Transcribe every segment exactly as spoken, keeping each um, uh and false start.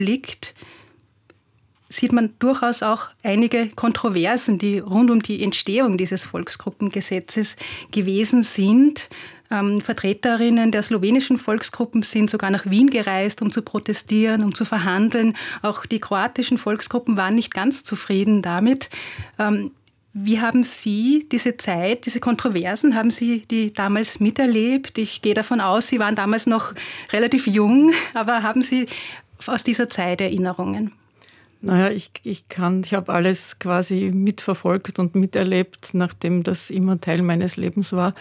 blickt, sieht man durchaus auch einige Kontroversen, die rund um die Entstehung dieses Volksgruppengesetzes gewesen sind. Ähm, Vertreterinnen der slowenischen Volksgruppen sind sogar nach Wien gereist, um zu protestieren, um zu verhandeln. Auch die kroatischen Volksgruppen waren nicht ganz zufrieden damit. Ähm, wie haben Sie diese Zeit, diese Kontroversen, haben Sie die damals miterlebt? Ich gehe davon aus, Sie waren damals noch relativ jung, aber haben Sie aus dieser Zeit Erinnerungen? Naja, ich, ich kann, ich habe alles quasi mitverfolgt und miterlebt, nachdem das immer Teil meines Lebens war.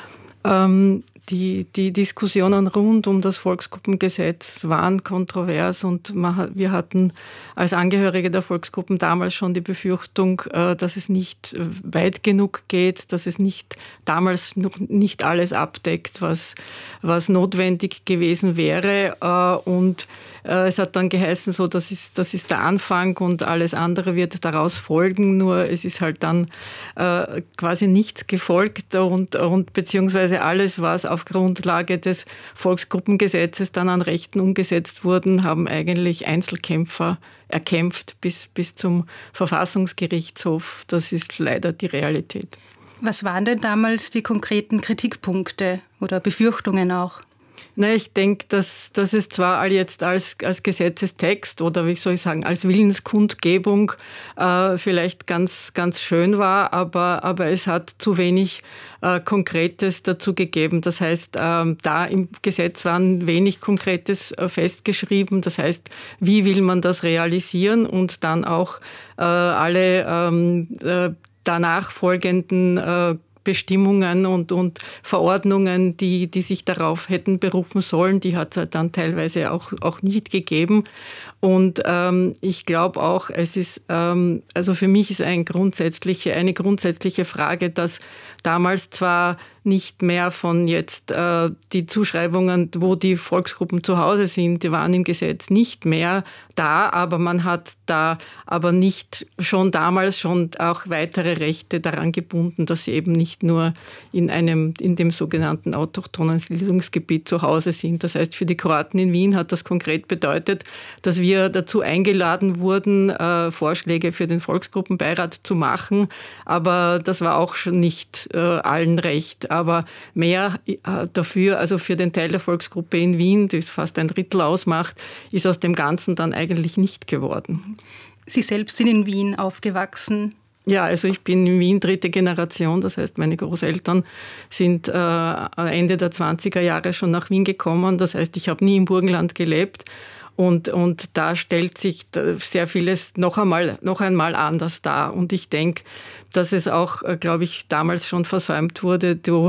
Ähm, die, die Diskussionen rund um das Volksgruppengesetz waren kontrovers und man, wir hatten als Angehörige der Volksgruppen damals schon die Befürchtung, äh, dass es nicht weit genug geht, dass es nicht damals noch nicht alles abdeckt, was, was notwendig gewesen wäre. Äh, und äh, es hat dann geheißen, so, das ist, das ist der Anfang und alles andere wird daraus folgen, nur es ist halt dann äh, quasi nichts gefolgt und, und beziehungsweise alles, was auf Grundlage des Volksgruppengesetzes dann an Rechten umgesetzt wurden, haben eigentlich Einzelkämpfer erkämpft bis, bis zum Verfassungsgerichtshof. Das ist leider die Realität. Was waren denn damals die konkreten Kritikpunkte oder Befürchtungen auch? Na, ich denke, dass, dass es zwar jetzt als, als Gesetzestext oder wie soll ich sagen, als Willenskundgebung äh, vielleicht ganz, ganz schön war, aber, aber es hat zu wenig äh, Konkretes dazu gegeben. Das heißt, äh, da im Gesetz war wenig Konkretes äh, festgeschrieben. Das heißt, wie will man das realisieren und dann auch äh, alle ähm, äh, danach folgenden äh, Bestimmungen und, und Verordnungen, die, die sich darauf hätten berufen sollen, die hat es halt dann teilweise auch, auch nicht gegeben. Und ähm, ich glaube auch, es ist, ähm, also für mich ist ein grundsätzliche, eine grundsätzliche Frage, dass damals zwar nicht mehr von jetzt äh, die Zuschreibungen, wo die Volksgruppen zu Hause sind, die waren im Gesetz nicht mehr da, aber man hat da aber nicht schon damals schon auch weitere Rechte daran gebunden, dass sie eben nicht nur in einem, in dem sogenannten autochthonen Siedlungsgebiet zu Hause sind. Das heißt, für die Kroaten in Wien hat das konkret bedeutet, dass wir dazu eingeladen wurden, äh, Vorschläge für den Volksgruppenbeirat zu machen, aber das war auch schon nicht äh, allen recht. Aber mehr dafür, also für den Teil der Volksgruppe in Wien, die fast ein Drittel ausmacht, ist aus dem Ganzen dann eigentlich nicht geworden. Sie selbst sind in Wien aufgewachsen. Ja, also ich bin in Wien dritte Generation, das heißt, meine Großeltern sind äh, Ende der zwanziger Jahre schon nach Wien gekommen. Das heißt, ich habe nie im Burgenland gelebt. Und, und da stellt sich sehr vieles noch einmal, noch einmal anders dar. Und ich denke, dass es auch, glaube ich, damals schon versäumt wurde, die,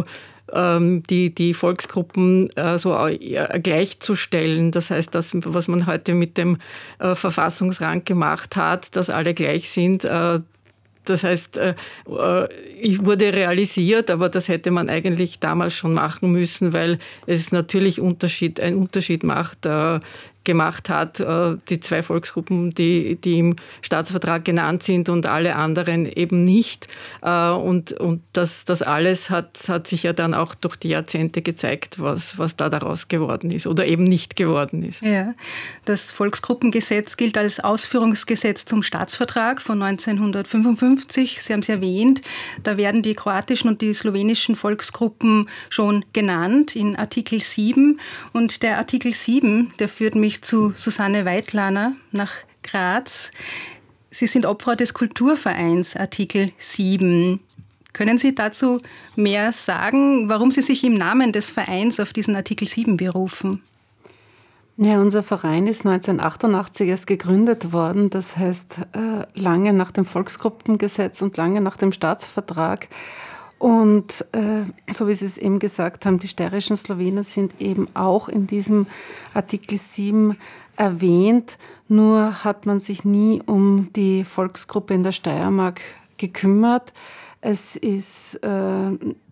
die, die Volksgruppen so gleichzustellen. Das heißt, das, was man heute mit dem Verfassungsrang gemacht hat, dass alle gleich sind. Das heißt, ich wurde realisiert, aber das hätte man eigentlich damals schon machen müssen, weil es natürlich Unterschied, einen Unterschied macht, gemacht hat, die zwei Volksgruppen, die, die im Staatsvertrag genannt sind und alle anderen eben nicht. Und, und das, das alles hat, hat sich ja dann auch durch die Jahrzehnte gezeigt, was, was da daraus geworden ist oder eben nicht geworden ist. Ja, das Volksgruppengesetz gilt als Ausführungsgesetz zum Staatsvertrag von neunzehnhundertfünfundfünfzig. Sie haben es erwähnt, da werden die kroatischen und die slowenischen Volksgruppen schon genannt in Artikel sieben. Und der Artikel sieben, der führt mich zu Susanne Weitlaner nach Graz. Sie sind Obfrau des Kulturvereins Artikel sieben. Können Sie dazu mehr sagen, warum Sie sich im Namen des Vereins auf diesen Artikel sieben berufen? Ja, unser Verein ist neunzehnhundertachtundachtzig erst gegründet worden. Das heißt, lange nach dem Volksgruppengesetz und lange nach dem Staatsvertrag. Und äh, so wie Sie es eben gesagt haben, die steirischen Slowenen sind eben auch in diesem Artikel sieben erwähnt. Nur hat man sich nie um die Volksgruppe in der Steiermark gekümmert. Es ist, äh,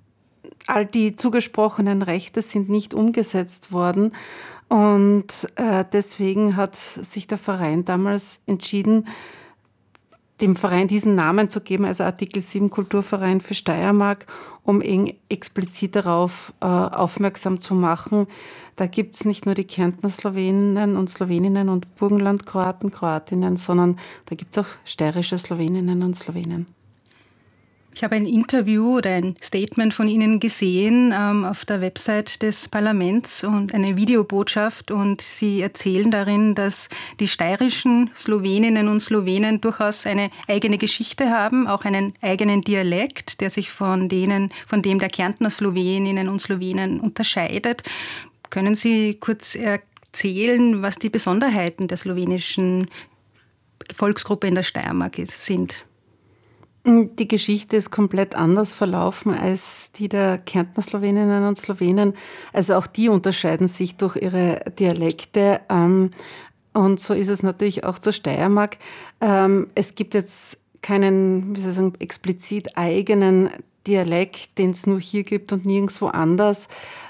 all die zugesprochenen Rechte sind nicht umgesetzt worden. Und äh, deswegen hat sich der Verein damals entschieden, dem Verein diesen Namen zu geben, also Artikel sieben Kulturverein für Steiermark, um eben explizit darauf äh, aufmerksam zu machen. Da gibt es nicht nur die Kärntner Sloweninnen und Sloweninnen und Burgenlandkroaten, Kroatinnen, sondern da gibt es auch steirische Sloweninnen und Slowenen. Ich habe ein Interview oder ein Statement von Ihnen gesehen ähm, auf der Website des Parlaments und eine Videobotschaft, und Sie erzählen darin, dass die steirischen Sloweninnen und Slowenen durchaus eine eigene Geschichte haben, auch einen eigenen Dialekt, der sich von denen, von dem der Kärntner Sloweninnen und Slowenen unterscheidet. Können Sie kurz erzählen, was die Besonderheiten der slowenischen Volksgruppe in der Steiermark sind? Die Geschichte ist komplett anders verlaufen als die der Kärntner Sloweninnen und Slowenen. Also auch die unterscheiden sich durch ihre Dialekte. Und so ist es natürlich auch zur Steiermark. Es gibt jetzt keinen, wie soll ich sagen, explizit eigenen Dialekt, den es nur hier gibt und nirgendwo anders.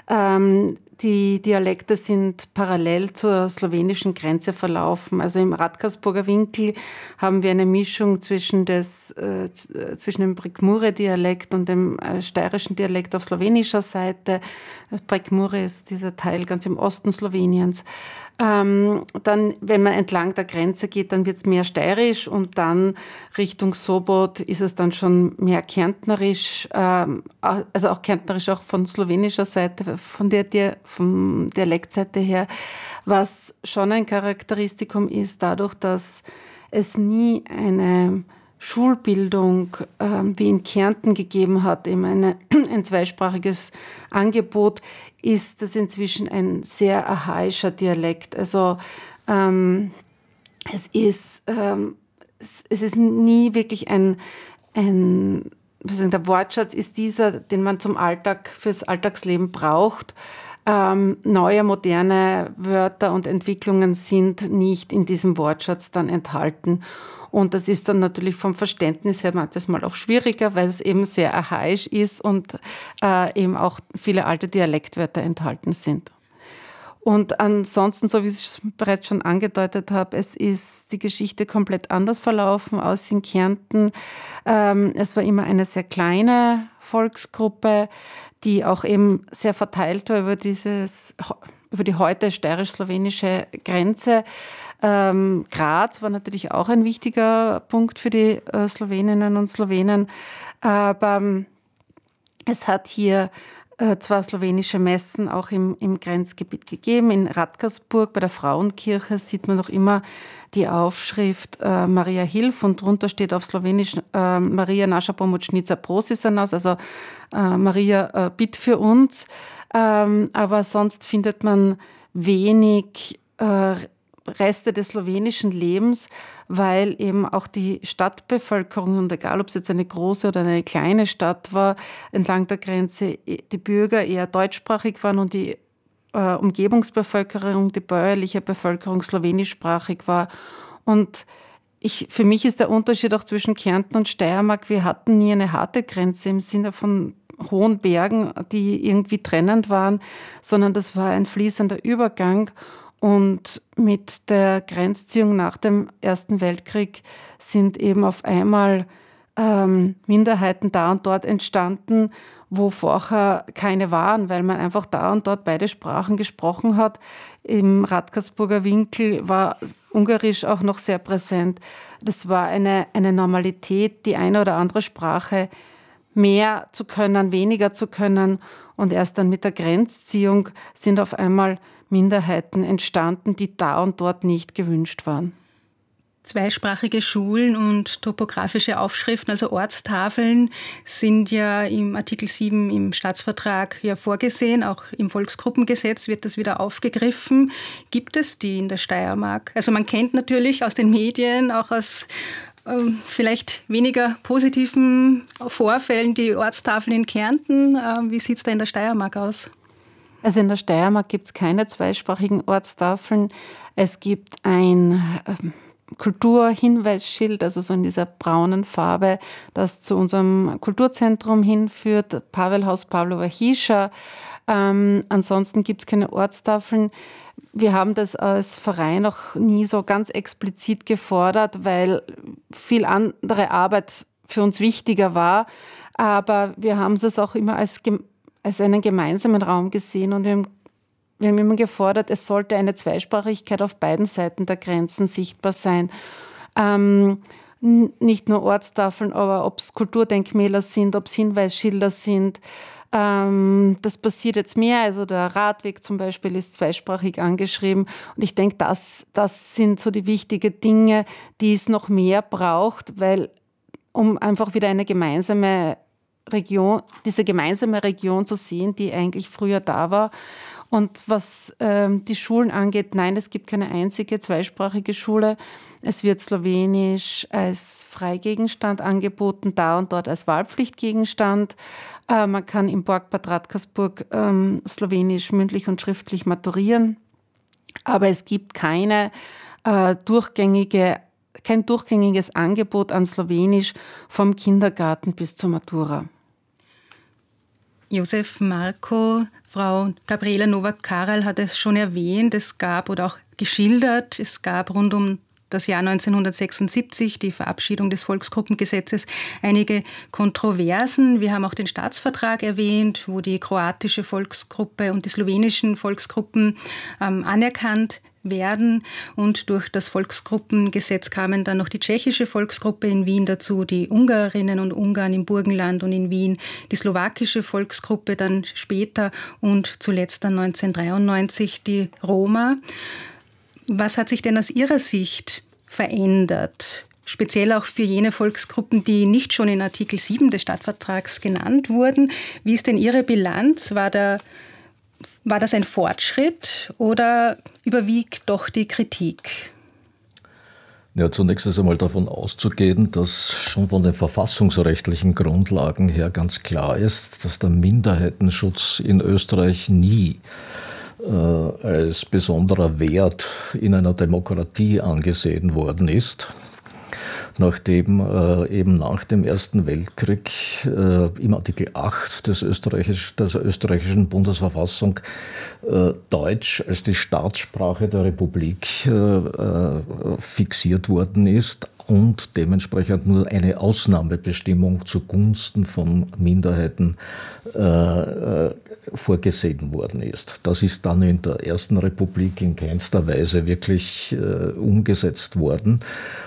Die Dialekte sind parallel zur slowenischen Grenze verlaufen. Also im Radkersburger Winkel haben wir eine Mischung zwischen, des, äh, zwischen dem Prekmure-Dialekt und dem äh, steirischen Dialekt auf slowenischer Seite. Prekmure ist dieser Teil ganz im Osten Sloweniens. Ähm, dann, wenn man entlang der Grenze geht, dann wird es mehr steirisch, und dann Richtung Sobot ist es dann schon mehr kärntnerisch, ähm, also auch kärntnerisch auch von slowenischer Seite, von der, der vom Dialektseite her, was schon ein Charakteristikum ist, dadurch, dass es nie eine Schulbildung äh, wie in Kärnten gegeben hat, eben eine, ein zweisprachiges Angebot, ist das inzwischen ein sehr archaischer Dialekt. Also ähm, es ist ähm, es, es ist nie wirklich ein, ein der Wortschatz ist dieser, den man zum Alltag, fürs Alltagsleben braucht. Ähm, neue, moderne Wörter und Entwicklungen sind nicht in diesem Wortschatz dann enthalten. Und das ist dann natürlich vom Verständnis her manchmal auch schwieriger, weil es eben sehr archaisch ist und äh, eben auch viele alte Dialektwörter enthalten sind. Und ansonsten, so wie ich es bereits schon angedeutet habe, es ist die Geschichte komplett anders verlaufen als in Kärnten. Ähm, es war immer eine sehr kleine Volksgruppe, die auch eben sehr verteilt war über dieses, über die heute steirisch-slowenische Grenze. Ähm, Graz war natürlich auch ein wichtiger Punkt für die äh, Sloweninnen und Slowenen. Aber ähm, es hat hier äh, zwar slowenische Messen auch im, im Grenzgebiet gegeben. In Radkersburg bei der Frauenkirche sieht man noch immer die Aufschrift äh, Maria Hilf, und drunter steht auf Slowenisch äh, Maria Nasza Pomocnica prosi za nas, also äh, Maria äh, bitt für uns. Ähm, aber sonst findet man wenig äh, Reste des slowenischen Lebens, weil eben auch die Stadtbevölkerung, und egal ob es jetzt eine große oder eine kleine Stadt war, entlang der Grenze die Bürger eher deutschsprachig waren und die äh, Umgebungsbevölkerung, die bäuerliche Bevölkerung slowenischsprachig war. Und ich, für mich ist der Unterschied auch zwischen Kärnten und Steiermark, wir hatten nie eine harte Grenze im Sinne von hohen Bergen, die irgendwie trennend waren, sondern das war ein fließender Übergang. Und mit der Grenzziehung nach dem Ersten Weltkrieg sind eben auf einmal ähm, Minderheiten da und dort entstanden, wo vorher keine waren, weil man einfach da und dort beide Sprachen gesprochen hat. Im Radkersburger Winkel war Ungarisch auch noch sehr präsent. Das war eine, eine Normalität, die eine oder andere Sprache mehr zu können, weniger zu können. Und erst dann mit der Grenzziehung sind auf einmal Minderheiten entstanden, die da und dort nicht gewünscht waren. Zweisprachige Schulen und topografische Aufschriften, also Ortstafeln, sind ja im Artikel sieben im Staatsvertrag ja vorgesehen. Auch im Volksgruppengesetz wird das wieder aufgegriffen. Gibt es die in der Steiermark? Also man kennt natürlich aus den Medien, auch aus ähm, vielleicht weniger positiven Vorfällen die Ortstafeln in Kärnten. Ähm, wie sieht es da in der Steiermark aus? Also in der Steiermark gibt es keine zweisprachigen Ortstafeln. Es gibt ein ähm, Kulturhinweisschild, also so in dieser braunen Farbe, das zu unserem Kulturzentrum hinführt, Pavelhaus Pavlova Hiša. Ähm, ansonsten gibt es keine Ortstafeln. Wir haben das als Verein auch nie so ganz explizit gefordert, weil viel andere Arbeit für uns wichtiger war. Aber wir haben es auch immer als, als einen gemeinsamen Raum gesehen und wir haben, wir haben immer gefordert, es sollte eine Zweisprachigkeit auf beiden Seiten der Grenzen sichtbar sein. Ähm, nicht nur Ortstafeln, aber ob es Kulturdenkmäler sind, ob es Hinweisschilder sind. Ähm, das passiert jetzt mehr. Also der Radweg zum Beispiel ist zweisprachig angeschrieben. Und ich denke, das, das sind so die wichtigen Dinge, die es noch mehr braucht, weil um einfach wieder eine gemeinsame Region, diese gemeinsame Region zu sehen, die eigentlich früher da war. Und was ähm, die Schulen angeht, nein, es gibt keine einzige zweisprachige Schule. Es wird Slowenisch als Freigegenstand angeboten, da und dort als Wahlpflichtgegenstand. Äh, man kann im Borgbad Radkersburg ähm, Slowenisch mündlich und schriftlich maturieren. Aber es gibt keine äh, durchgängige, kein durchgängiges Angebot an Slowenisch vom Kindergarten bis zur Matura. Josef Marko, Frau Gabriela Nowak-Karal hat es schon erwähnt, es gab oder auch geschildert, es gab rund um das Jahr neunzehnhundertsechsundsiebzig, die Verabschiedung des Volksgruppengesetzes, einige Kontroversen. Wir haben auch den Staatsvertrag erwähnt, wo die kroatische Volksgruppe und die slowenischen Volksgruppen ähm, anerkannt werden. Und durch das Volksgruppengesetz kamen dann noch die tschechische Volksgruppe in Wien dazu, die Ungarinnen und Ungarn im Burgenland und in Wien, die slowakische Volksgruppe dann später und zuletzt dann neunzehnhundertdreiundneunzig die Roma. Was hat sich denn aus Ihrer Sicht verändert? Speziell auch für jene Volksgruppen, die nicht schon in Artikel sieben des Stadtvertrags genannt wurden. Wie ist denn Ihre Bilanz? War da War das ein Fortschritt oder überwiegt doch die Kritik? Ja, zunächst ist einmal davon auszugehen, dass schon von den verfassungsrechtlichen Grundlagen her ganz klar ist, dass der Minderheitenschutz in Österreich nie äh, als besonderer Wert in einer Demokratie angesehen worden ist. Nachdem äh, eben nach dem Ersten Weltkrieg äh, im Artikel acht des Österreichisch, der österreichischen Bundesverfassung äh, Deutsch als die Staatssprache der Republik äh, äh, fixiert worden ist und dementsprechend nur eine Ausnahmebestimmung zugunsten von Minderheiten äh, äh, vorgesehen worden ist. Das ist dann in der Ersten Republik in keinster Weise wirklich äh, umgesetzt worden.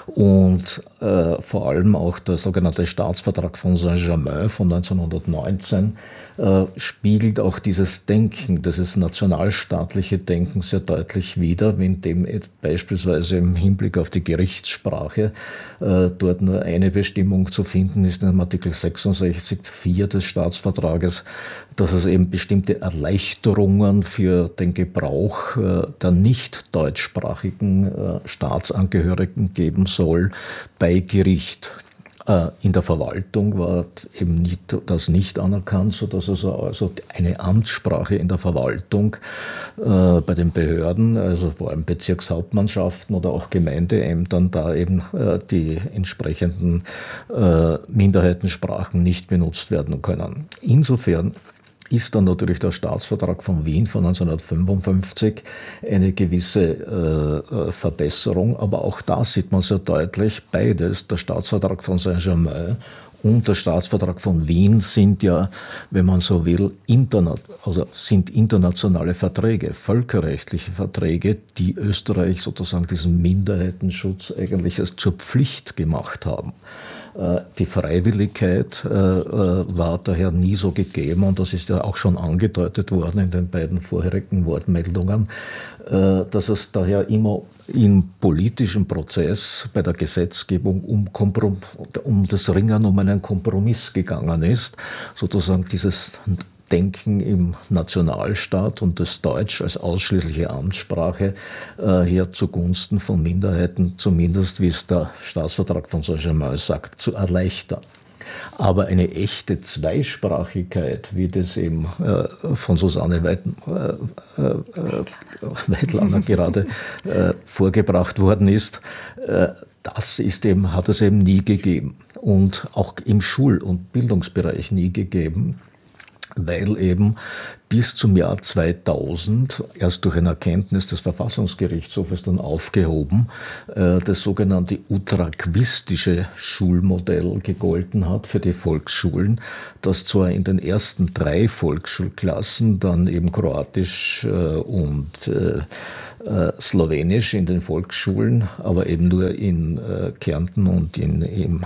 Und äh, vor allem auch der sogenannte Staatsvertrag von Saint-Germain von neunzehnhundertneunzehn äh, spiegelt auch dieses Denken, dieses nationalstaatliche Denken sehr deutlich wider, in dem beispielsweise im Hinblick auf die Gerichtssprache äh, dort nur eine Bestimmung zu finden ist in dem Artikel sechsundsechzig Absatz vier des Staatsvertrages, dass es eben bestimmte Erleichterungen für den Gebrauch äh, der nicht deutschsprachigen äh, Staatsangehörigen geben soll bei Gericht. Äh, in der Verwaltung war eben nicht, das nicht anerkannt, sodass es also eine Amtssprache in der Verwaltung äh, bei den Behörden, also vor allem Bezirkshauptmannschaften oder auch Gemeindeämtern, da eben äh, die entsprechenden äh, Minderheitensprachen nicht benutzt werden können. Insofern ist dann natürlich der Staatsvertrag von Wien von neunzehnhundertfünfundfünfzig eine gewisse äh, Verbesserung, aber auch da sieht man sehr deutlich, beides, der Staatsvertrag von Saint-Germain und der Staatsvertrag von Wien sind ja, wenn man so will, interna- also sind internationale Verträge, völkerrechtliche Verträge, die Österreich sozusagen diesen Minderheitenschutz eigentlich als zur Pflicht gemacht haben. Die Freiwilligkeit äh, war daher nie so gegeben und das ist ja auch schon angedeutet worden in den beiden vorherigen Wortmeldungen, äh, dass es daher immer im politischen Prozess bei der Gesetzgebung um, Komprom- um das Ringen um einen Kompromiss gegangen ist, sozusagen dieses Denken im Nationalstaat und das Deutsch als ausschließliche Amtssprache äh, hier zugunsten von Minderheiten, zumindest wie es der Staatsvertrag von Saint-Germain sagt, zu erleichtern. Aber eine echte Zweisprachigkeit, wie das eben äh, von Susanne Weidl, äh, äh, Weidlanger gerade äh, vorgebracht worden ist, äh, das ist eben, hat es eben nie gegeben und auch im Schul- und Bildungsbereich nie gegeben. weil eben bis zum Jahr zweitausend, erst durch eine Erkenntnis des Verfassungsgerichtshofes dann aufgehoben, äh, das sogenannte utraquistische Schulmodell gegolten hat für die Volksschulen, das zwar in den ersten drei Volksschulklassen dann eben Kroatisch äh, und äh, äh, Slowenisch in den Volksschulen, aber eben nur in äh, Kärnten und in, im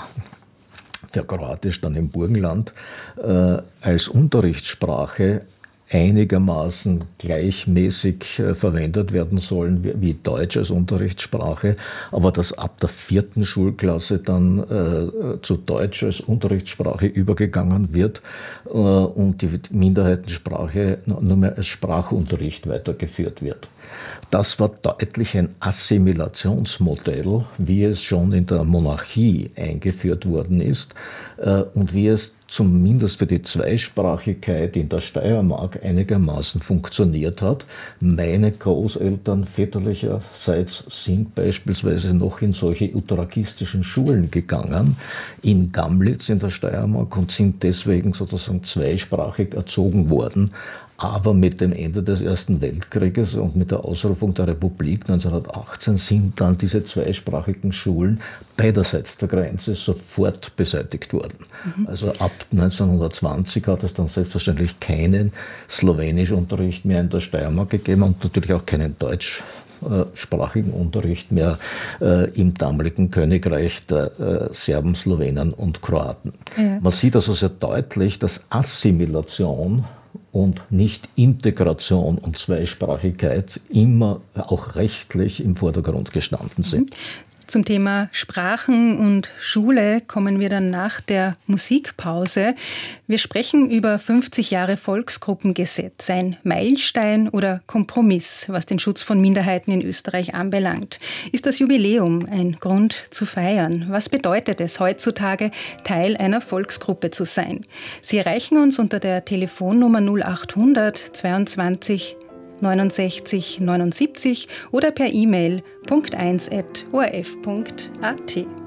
für Kroatisch dann im Burgenland, äh, als Unterrichtssprache einigermaßen gleichmäßig äh, verwendet werden sollen wie, wie Deutsch als Unterrichtssprache, aber dass ab der vierten Schulklasse dann äh, zu Deutsch als Unterrichtssprache übergegangen wird äh, und die Minderheitensprache nur mehr als Sprachunterricht weitergeführt wird. Das war deutlich ein Assimilationsmodell, wie es schon in der Monarchie eingeführt worden ist äh, und wie es zumindest für die Zweisprachigkeit in der Steiermark einigermaßen funktioniert hat. Meine Großeltern väterlicherseits sind beispielsweise noch in solche utraquistischen Schulen gegangen, in Gamlitz in der Steiermark, und sind deswegen sozusagen zweisprachig erzogen worden. Aber mit dem Ende des Ersten Weltkrieges und mit der Ausrufung der Republik neunzehnhundertachtzehn sind dann diese zweisprachigen Schulen beiderseits der Grenze sofort beseitigt worden. Mhm. Also ab neunzehnhundertzwanzig hat es dann selbstverständlich keinen Slowenischunterricht mehr in der Steiermark gegeben und natürlich auch keinen deutschsprachigen Unterricht mehr äh, im damaligen Königreich der äh, Serben, Slowenen und Kroaten. Ja. Man sieht also sehr deutlich, dass Assimilation und nicht Integration und Zweisprachigkeit immer auch rechtlich im Vordergrund gestanden sind. Zum Thema Sprachen und Schule kommen wir dann nach der Musikpause. Wir sprechen über fünfzig Jahre Volksgruppengesetz, ein Meilenstein oder Kompromiss, was den Schutz von Minderheiten in Österreich anbelangt. Ist das Jubiläum ein Grund zu feiern? Was bedeutet es heutzutage, Teil einer Volksgruppe zu sein? Sie erreichen uns unter der Telefonnummer null achthundert zweiundzwanzig neunundsechzig neunundsiebzig oder per E-Mail punkt eins at o r f punkt a t.